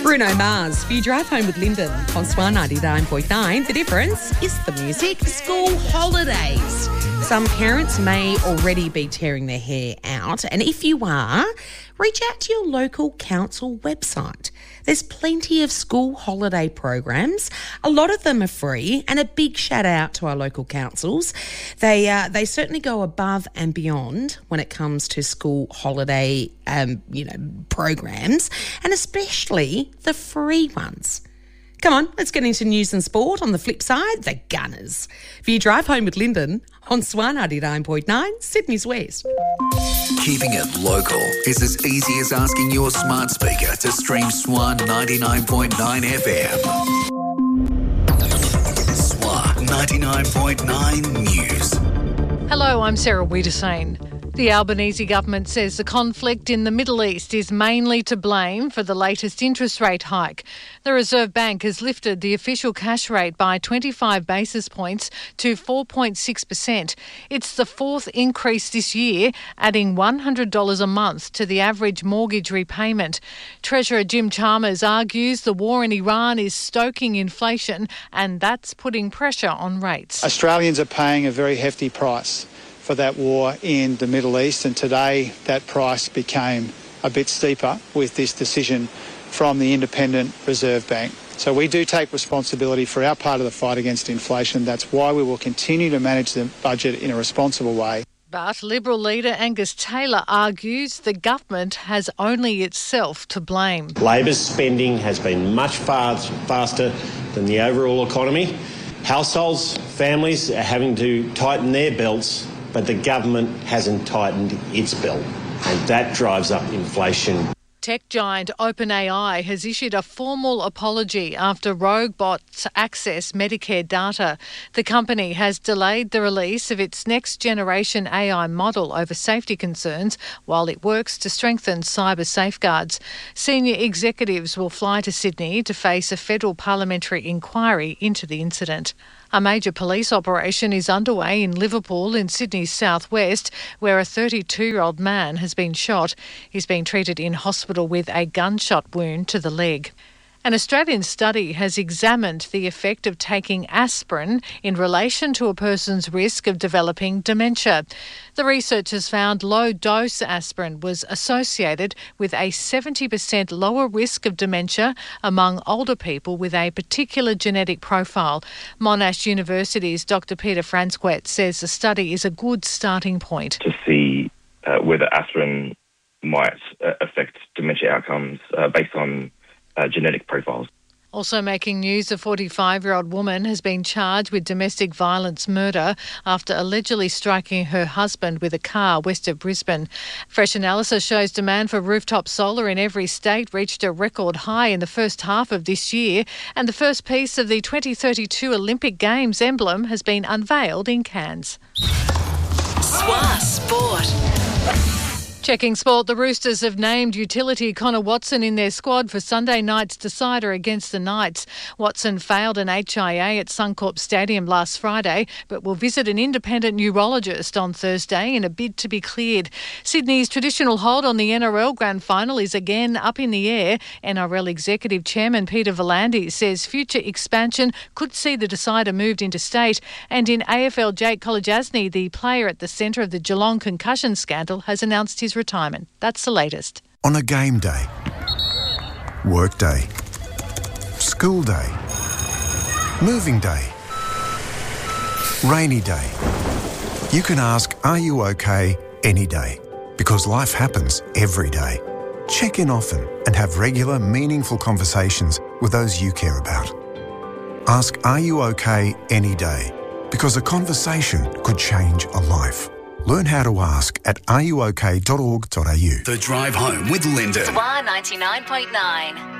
Bruno Mars, if you drive home with Lyndon on Swan 99.9, the difference is the music. School holidays. Some parents may already be tearing their hair out, and if you are, reach out to your local council website. There's plenty of school holiday programs. A lot of them are free, and a big shout out to our local councils. They certainly go above and beyond when it comes to school holiday programs, and especially the free ones. Come on, let's get into news and sport. On the flip side, the Gunners. If you drive home with Lyndon on Swan 99.9, Sydney's West. Keeping it local is as easy as asking your smart speaker to stream Swan 99.9 FM. Swan 99.9 News. Hello, I'm Sarah Wiedersane. The Albanese government says the conflict in the Middle East is mainly to blame for the latest interest rate hike. The Reserve Bank has lifted the official cash rate by 25 basis points to 4.6%. It's the fourth increase this year, adding $100 a month to the average mortgage repayment. Treasurer Jim Chalmers argues the war in Iran is stoking inflation, and that's putting pressure on rates. Australians are paying a very hefty price for that war in the Middle East, and today that price became a bit steeper with this decision from the Independent Reserve Bank. So we do take responsibility for our part of the fight against inflation. That's why we will continue to manage the budget in a responsible way. But Liberal leader Angus Taylor argues the government has only itself to blame. Labor's spending has been much faster than the overall economy. Households, families are having to tighten their belts, but the government hasn't tightened its belt, and that drives up inflation. Tech giant OpenAI has issued a formal apology after rogue bots access Medicare data. The company has delayed the release of its next-generation AI model over safety concerns while it works to strengthen cyber safeguards. Senior executives will fly to Sydney to face a federal parliamentary inquiry into the incident. A major police operation is underway in Liverpool in Sydney's southwest, where a 32-year-old man has been shot. He's being treated in hospital with a gunshot wound to the leg. An Australian study has examined the effect of taking aspirin in relation to a person's risk of developing dementia. The researchers found low-dose aspirin was associated with a 70% lower risk of dementia among older people with a particular genetic profile. Monash University's Dr. Peter Franzquet says the study is a good starting point. To see whether aspirin might affect dementia outcomes based on genetic profiles. Also making news, a 45-year-old woman has been charged with domestic violence murder after allegedly striking her husband with a car west of Brisbane. Fresh analysis shows demand for rooftop solar in every state reached a record high in the first half of this year, and the first piece of the 2032 Olympic Games emblem has been unveiled in Cairns. Swan Sport. Checking sport, the Roosters have named utility Connor Watson in their squad for Sunday night's decider against the Knights. Watson failed an HIA at Suncorp Stadium last Friday, but will visit an independent neurologist on Thursday in a bid to be cleared. Sydney's traditional hold on the NRL Grand Final is again up in the air. NRL Executive Chairman Peter V'landys says future expansion could see the decider moved interstate. And in AFL, Jake Kolodjasny, the player at the centre of the Geelong concussion scandal, has announced his retirement. That's the latest. On a game day, work day, school day, moving day, rainy day. You can ask, are you okay, any day? Because life happens every day. Check in often and have regular, meaningful conversations with those you care about. Ask, are you okay, any day? Because a conversation could change a life. Learn how to ask at areyouok.org.au. The Drive Home with Lyndon. Swan 99.9.